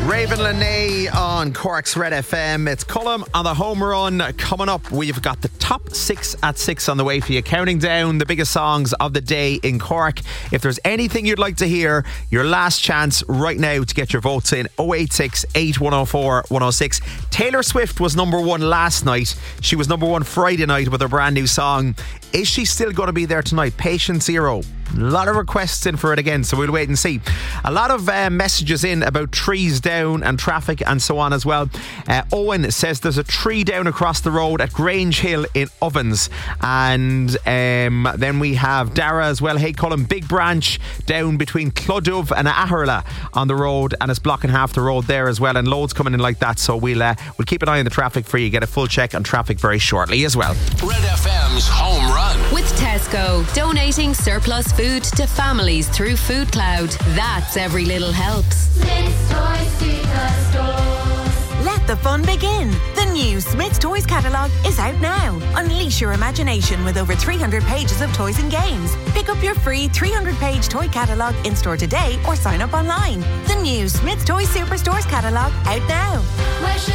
Raven Lene on Cork's Red FM. It's Cullum on the home run. Coming up, we've got the top 6 at 6 on the way for you, counting down the biggest songs of the day in Cork. If there's anything you'd like to hear, your last chance right now to get your votes in: 086 8104 106. Taylor Swift was number 1 last night. She was number 1 Friday night with her brand new song. Is she still going to be there tonight? Patient Zero. A lot of requests in for it again, so we'll wait and see. A lot of messages in about trees down and traffic and so on as well. Owen says there's a tree down across the road at Grange Hill in Ovens. And then we have Dara as well. Hey Colin, big branch down between Clodove and Aherla on the road, and it's blocking half the road there as well, and loads coming in like that. So we'll keep an eye on the traffic for you. Get a full check on traffic very shortly as well. Red FM's Home Run with Tesco, donating surplus food to families through Food Cloud. That's every little helps. Smith's Toys Superstores. Let the fun begin. The new Smith's Toys catalogue is out now. Unleash your imagination with over 300 pages of toys and games. Pick up your free 300-page toy catalogue in store today or sign up online. The new Smith's Toys Superstores catalogue out now. Where should